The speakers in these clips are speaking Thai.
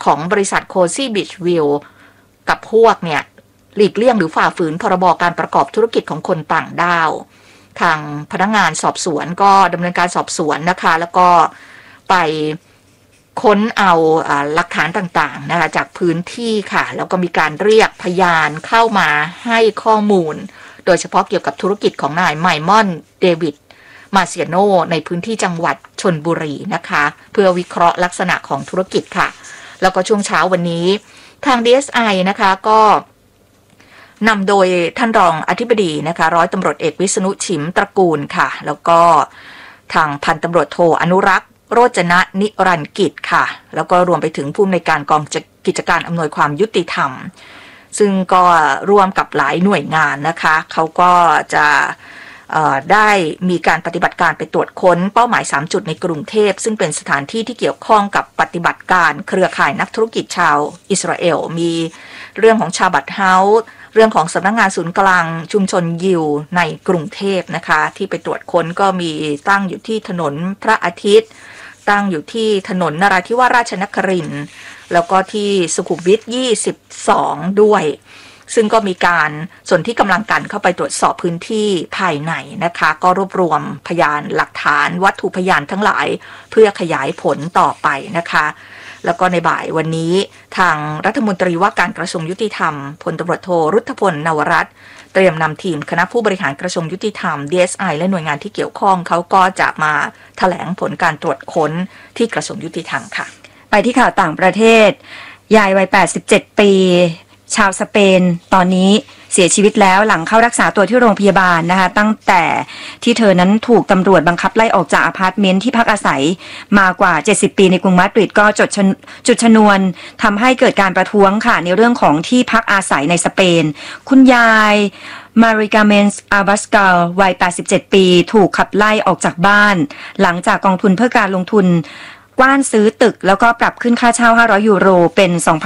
ของบริษัทโคซี่บีชวิลกับพวกเนี่ยหลีกเลี่ยงหรือฝ่าฝืนพรบการประกอบธุรกิจของคนต่างด้าวทางพนักงานสอบสวนก็ดำเนินการสอบสวนนะคะแล้วก็ไปค้นเอาหลักฐานต่างๆนะคะจากพื้นที่ค่ะแล้วก็มีการเรียกพยานเข้ามาให้ข้อมูลโดยเฉพาะเกี่ยวกับธุรกิจของนายไมมอนเดวิดมาเซียโนในพื้นที่จังหวัดชลบุรีนะคะเพื่อวิเคราะห์ลักษณะของธุรกิจค่ะแล้วก็ช่วงเช้าวันนี้ทาง DSI นะคะก็นำโดยท่านรองอธิบดีนะคะร้อยตำรวจเอกวิษณุฉิมตระกูลค่ะแล้วก็ทางพันตำรวจโทอนุรักษ์โรจนะนิรันดร์กิจค่ะแล้วก็รวมไปถึงผู้อำนวยการกองกิจการอำนวยความยุติธรรมซึ่งก็ร่วมกับหลายหน่วยงานนะคะเขาก็จะได้มีการปฏิบัติการไปตรวจค้นเป้าหมาย3จุดในกรุงเทพซึ่งเป็นสถานที่ที่เกี่ยวข้องกับปฏิบัติการเครือข่ายนักธุรกิจชาวอิสราเอลมีเรื่องของชาบัตเฮาส์เรื่องของสำนักงานศูนย์กลางชุมชนยิวในกรุงเทพนะคะที่ไปตรวจค้นก็มีตั้งอยู่ที่ถนนพระอาทิตย์ตั้งอยู่ที่ถนนนราธิวาสราชนครินทร์แล้วก็ที่สุขุมวิท22ด้วยซึ่งก็มีการส่วนที่กำลังกันเข้าไปตรวจสอบพื้นที่ภายในนะคะก็รวบรวมพยานหลักฐานวัตถุพยานทั้งหลายเพื่อขยายผลต่อไปนะคะแล้วก็ในบ่ายวันนี้ทางรัฐมนตรีว่าการกระทรวงยุติธรรมพลตำรวจโทรุทธพลนวรัตน์เตรียมนำทีมคณะผู้บริหารกระทรวงยุติธรรม DSI และหน่วยงานที่เกี่ยวข้องเขาก็จะมาแถลงผลการตรวจค้นที่กระทรวงยุติธรรมค่ะไปที่ข่าวต่างประเทศยายวัย87ปีชาวสเปนตอนนี้เสียชีวิตแล้วหลังเข้ารักษาตัวที่โรงพยาบาลนะคะตั้งแต่ที่เธอนั้นถูกตำรวจบังคับไล่ออกจากอพาร์ตเมนต์ที่พักอาศัยมากว่า70ปีในกรุงมาดริดก็จุดชนวนทำให้เกิดการประท้วงค่ะในเรื่องของที่พักอาศัยในสเปนคุณยายมาริกาเมนส์อาบัสกาลวัย87ปีถูกขับไล่ออกจากบ้านหลังจากกองทุนเพื่อการลงทุนกว้านซื้อตึกแล้วก็ปรับขึ้นค่าเช่า500ยูโรเป็น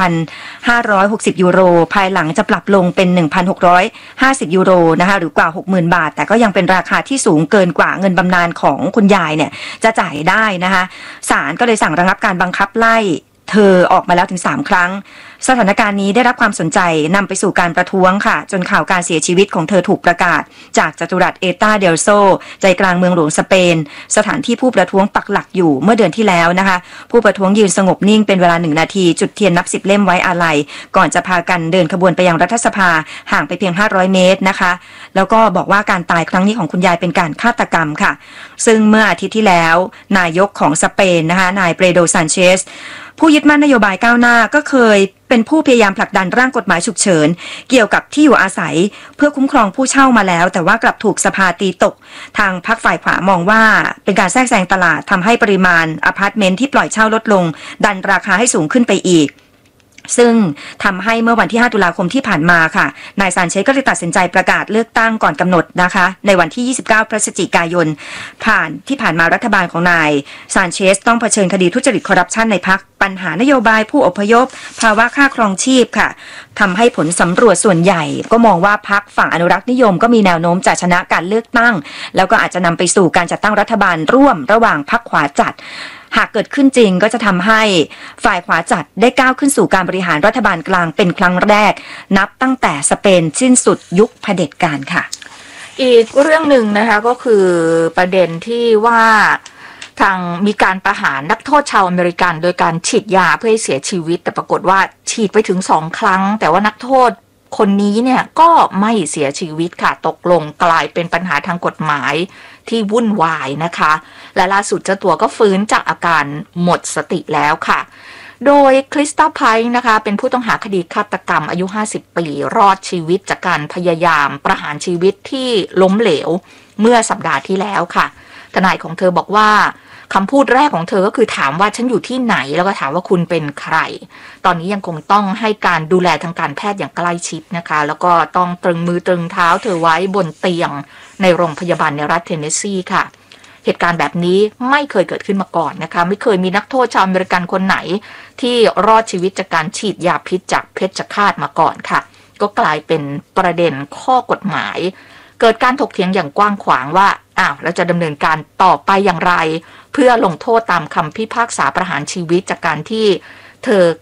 2,560 ยูโรภายหลังจะปรับลงเป็น 1,650 ยูโรนะคะหรือกว่า 60,000 บาทแต่ก็ยังเป็นราคาที่สูงเกินกว่าเงินบำนาญของคุณยายเนี่ยจะจ่ายได้นะคะศาลก็เลยสั่งระงับการบังคับไล่เธอออกมาแล้วถึง3ครั้งสถานการณ์นี้ได้รับความสนใจนำไปสู่การประท้วงค่ะจนข่าวการเสียชีวิตของเธอถูกประกาศจากจัตุรัสเอตาเดลโซใจกลางเมืองหลวงสเปนสถานที่ผู้ประท้วงปักหลักอยู่เมื่อเดือนที่แล้วนะคะผู้ประท้วงยืนสงบนิ่งเป็นเวลา1นาทีจุดเทียนนับ10เล่มไว้อาลัยก่อนจะพากันเดินขบวนไปยังรัฐสภาห่างไปเพียง500เมตรนะคะแล้วก็บอกว่าการตายครั้งนี้ของคุณยายเป็นการฆาตกรรมค่ะซึ่งเมื่ออาทิตย์ที่แล้วนายกของสเปนนะคะนายเปโดรซานเชสผู้ยึดมั่นนโยบายก้าวหน้าก็เคยเป็นผู้พยายามผลักดันร่างกฎหมายฉุกเฉินเกี่ยวกับที่อยู่อาศัยเพื่อคุ้มครองผู้เช่ามาแล้วแต่ว่ากลับถูกสภาตีตกทางพรรคฝ่ายขวามองว่าเป็นการแทรกแซงตลาดทำให้ปริมาณอพาร์ตเมนต์ที่ปล่อยเช่าลดลงดันราคาให้สูงขึ้นไปอีกซึ่งทำให้เมื่อวันที่5ตุลาคมที่ผ่านมาค่ะนายซานเชสก็เลยตัดสินใจประกาศเลือกตั้งก่อนกำหนดนะคะในวันที่29พฤศจิกายนที่ผ่านมารัฐบาลของนายซานเชสต้องเผชิญคดีทุจริตคอร์รัปชันในพรรคปัญหานโยบายผู้อพยพภาวะค่าครองชีพค่ะทำให้ผลสำรวจส่วนใหญ่ก็มองว่าพรรคฝั่งอนุรักษ์นิยมก็มีแนวโน้มจะชนะการเลือกตั้งแล้วก็อาจจะนำไปสู่การจัดตั้งรัฐบาลร่วมระหว่างพรรคขวาจัดหากเกิดขึ้นจริงก็จะทำให้ฝ่ายขวาจัดได้ก้าวขึ้นสู่การบริหารรัฐบาลกลางเป็นครั้งแรกนับตั้งแต่สเปนสิ้นสุดยุคเผด็จการค่ะอีกเรื่องหนึ่งนะคะก็คือประเด็นที่ว่าทางมีการประหารนักโทษชาวอเมริกันโดยการฉีดยาเพื่อให้เสียชีวิตแต่ปรากฏว่าฉีดไปถึง2ครั้งแต่ว่านักโทษคนนี้เนี่ยก็ไม่เสียชีวิตค่ะตกลงกลายเป็นปัญหาทางกฎหมายที่วุ่นวายนะคะและล่าสุดเจ้าตัวก็ฟื้นจากอาการหมดสติแล้วค่ะโดยคริสตาไพร์นะคะเป็นผู้ต้องหาคดีฆาตกรรมอายุ50ปีรอดชีวิตจากการพยายามประหารชีวิตที่ล้มเหลวเมื่อสัปดาห์ที่แล้วค่ะทนายของเธอบอกว่าคำพูดแรกของเธอก็คือถามว่าฉันอยู่ที่ไหนแล้วก็ถามว่าคุณเป็นใครตอนนี้ยังคงต้องให้การดูแลทางการแพทย์อย่างใกล้ชิดนะคะแล้วก็ต้องตรึงมือตรึงเท้าเธอไว้บนเตียงในโรงพยาบาลในรัฐเทนเนสซีค่ะเหตุการณ์แบบนี้ไม่เคยเกิดขึ้นมาก่อนนะคะไม่เคยมีนักโทษชาวอเมริกันคนไหนที่รอดชีวิตจากการฉีดยาพิษจากเพชฌฆาตมาก่อนค่ะก็กลายเป็นประเด็นข้อกฎหมายเกิดการถกเถียงอย่างกว้างขวางว่าแล้วจะดำเนินการต่อไปอย่างไรเพื่อลงโทษตามคำพิพากษาประหารชีวิตจากการที่เธอ